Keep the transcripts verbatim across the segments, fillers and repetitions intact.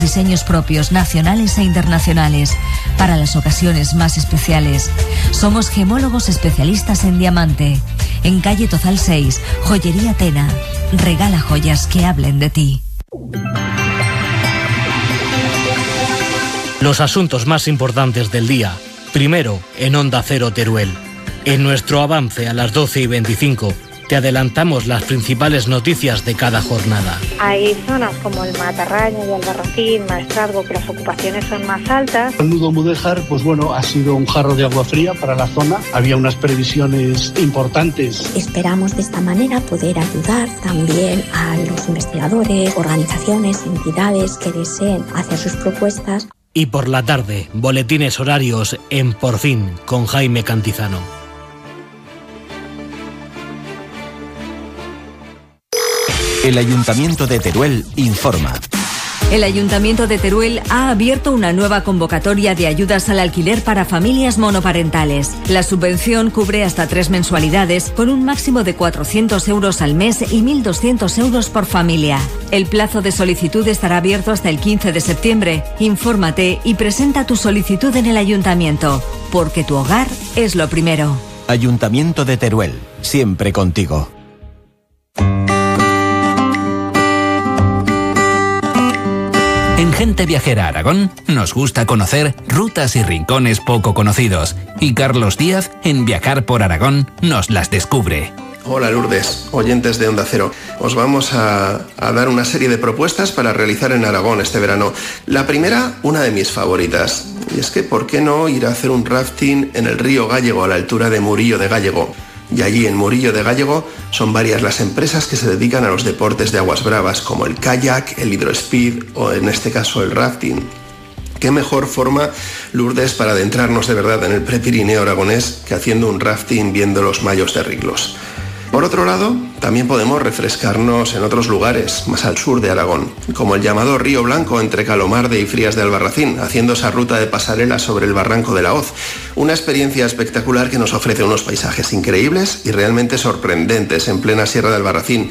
Diseños propios, nacionales e internacionales, para las ocasiones más especiales. Somos gemólogos especialistas en diamante. En calle Tozal seis, Joyería Tena. Regala joyas que hablen de ti. Los asuntos más importantes del día. Primero, en Onda Cero Teruel. En nuestro avance a las doce y veinticinco, te adelantamos las principales noticias de cada jornada. Hay zonas como el Matarraña y Albarracín, Maestrazgo, que las ocupaciones son más altas. El nudo Mudéjar, pues bueno, ha sido un jarro de agua fría para la zona. Había unas previsiones importantes. Esperamos de esta manera poder ayudar también a los investigadores, organizaciones, entidades que deseen hacer sus propuestas. Y por la tarde, boletines horarios en Por Fin, con Jaime Cantizano. El Ayuntamiento de Teruel informa. El Ayuntamiento de Teruel ha abierto una nueva convocatoria de ayudas al alquiler para familias monoparentales. La subvención cubre hasta tres mensualidades con un máximo de cuatrocientos euros al mes y mil doscientos euros por familia. El plazo de solicitud estará abierto hasta el quince de septiembre. Infórmate y presenta tu solicitud en el Ayuntamiento, porque tu hogar es lo primero. Ayuntamiento de Teruel, siempre contigo. En Gente Viajera Aragón nos gusta conocer rutas y rincones poco conocidos, y Carlos Díaz, en Viajar por Aragón, nos las descubre. Hola Lourdes, oyentes de Onda Cero. Os vamos a, a dar una serie de propuestas para realizar en Aragón este verano. La primera, una de mis favoritas, y es que ¿por qué no ir a hacer un rafting en el río Gállego a la altura de Murillo de Gállego? Y allí en Murillo de Gállego son varias las empresas que se dedican a los deportes de aguas bravas, como el kayak, el hidrospeed o en este caso el rafting. ¿Qué mejor forma, Lourdes, para adentrarnos de verdad en el prepirineo aragonés que haciendo un rafting viendo los mayos de Riglos? Por otro lado, también podemos refrescarnos en otros lugares, más al sur de Aragón, como el llamado Río Blanco entre Calomarde y Frías de Albarracín, haciendo esa ruta de pasarela sobre el barranco de la Hoz. Una experiencia espectacular que nos ofrece unos paisajes increíbles y realmente sorprendentes en plena Sierra de Albarracín.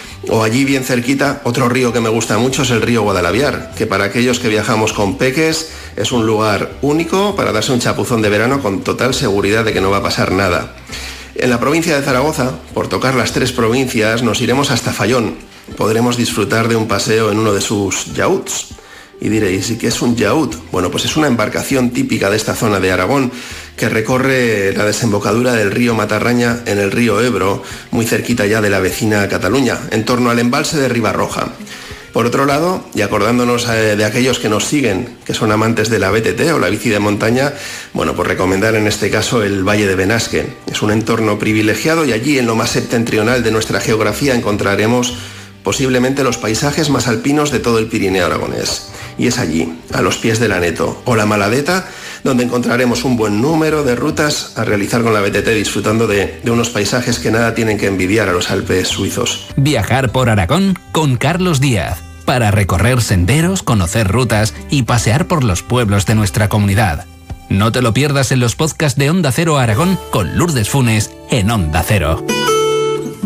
O allí bien cerquita, otro río que me gusta mucho es el río Guadalaviar, que para aquellos que viajamos con peques es un lugar único para darse un chapuzón de verano con total seguridad de que no va a pasar nada. En la provincia de Zaragoza, por tocar las tres provincias, nos iremos hasta Fallón. Podremos disfrutar de un paseo en uno de sus yaúts. Y diréis, ¿y qué es un yaút? Bueno, pues es una embarcación típica de esta zona de Aragón que recorre la desembocadura del río Matarraña en el río Ebro, muy cerquita ya de la vecina Cataluña, en torno al embalse de Ribarroja. Por otro lado, y acordándonos de aquellos que nos siguen, que son amantes de la B T T o la bici de montaña, bueno, pues recomendar en este caso el Valle de Benasque. Es un entorno privilegiado y allí en lo más septentrional de nuestra geografía encontraremos posiblemente los paisajes más alpinos de todo el Pirineo aragonés. Y es allí, a los pies del Aneto o la Maladeta, donde encontraremos un buen número de rutas a realizar con la B T T, disfrutando de, de unos paisajes que nada tienen que envidiar a los Alpes suizos. Viajar por Aragón con Carlos Díaz, para recorrer senderos, conocer rutas y pasear por los pueblos de nuestra comunidad. No te lo pierdas en los podcasts de Onda Cero Aragón con Lourdes Funes en Onda Cero.